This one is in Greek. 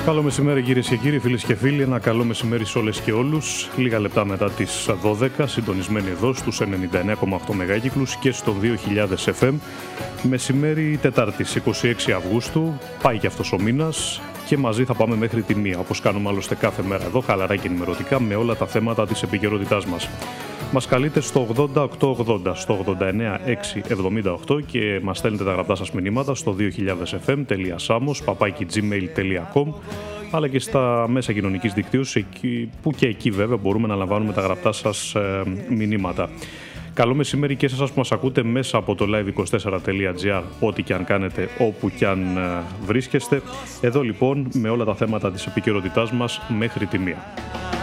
Καλό μεσημέρι κυρίες και κύριοι, φίλες και φίλοι. Ένα καλό μεσημέρι σε όλες και όλους. Λίγα λεπτά μετά τις 12, συντονισμένοι εδώ στους 99,8 μεγάκυκλους και στο 2000 FM. Μεσημέρι Τετάρτης 26 Αυγούστου. Πάει και αυτός ο μήνας και μαζί θα πάμε μέχρι τη 1, όπως κάνουμε άλλωστε κάθε μέρα εδώ, χαλαρά και ενημερωτικά με όλα τα θέματα της επικαιρότητάς μας. Μας καλείτε στο 8880, στο 89678 και μας στέλνετε τα γραπτά σας μηνύματα στο 2000fm.samos@gmail.com, αλλά και στα μέσα κοινωνικής δικτύωσης, που και εκεί βέβαια μπορούμε να λαμβάνουμε τα γραπτά σας μηνύματα. Καλό μεσημέρι και σε εσάς που μας ακούτε μέσα από το live24.gr, ό,τι και αν κάνετε, όπου και αν βρίσκεστε. Εδώ λοιπόν με όλα τα θέματα της επικαιρότητάς μας μέχρι τη 1.